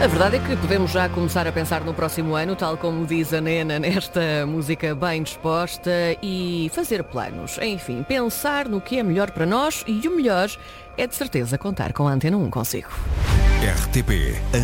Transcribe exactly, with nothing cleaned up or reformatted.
A verdade é que podemos já começar a pensar no próximo ano, tal como diz a Nena nesta música bem disposta, e fazer planos. Enfim, pensar no que é melhor para nós, e o melhor é de certeza contar com a Antena um consigo. R T P